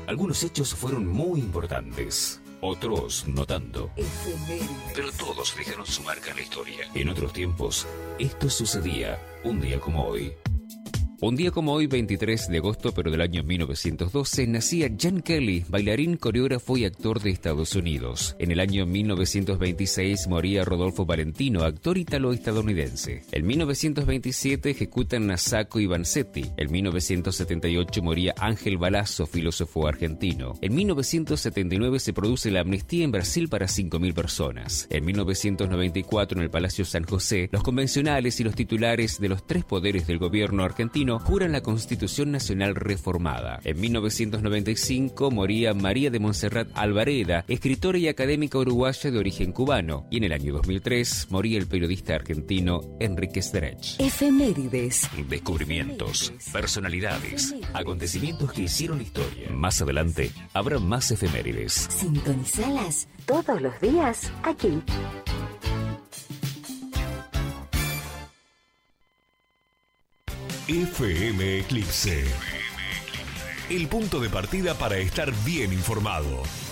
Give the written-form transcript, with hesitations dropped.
Algunos hechos fueron muy importantes, otros no tanto. Pero todos dejaron su marca en la historia. En otros tiempos, esto sucedía un día como hoy. Un día como hoy, 23 de agosto, pero del año 1912, nacía Gene Kelly, bailarín, coreógrafo y actor de Estados Unidos. En el año 1926 moría Rodolfo Valentino, actor italo-estadounidense. En 1927 ejecutan a Sacco y Vanzetti. En 1978 moría Ángel Balazzo, filósofo argentino. En 1979 se produce la amnistía en Brasil para 5.000 personas. En 1994, en el Palacio San José, los convencionales y los titulares de los tres poderes del gobierno argentino juran la Constitución Nacional reformada. En 1995 moría María de Montserrat Alvareda, escritora y académica uruguaya de origen cubano. Y en el año 2003 moría el periodista argentino Enrique Strech. Efemérides. Descubrimientos, personalidades, acontecimientos que hicieron historia. Más adelante habrá más efemérides. Sintonizalas todos los días aquí. FM Eclipse. El punto de partida para estar bien informado.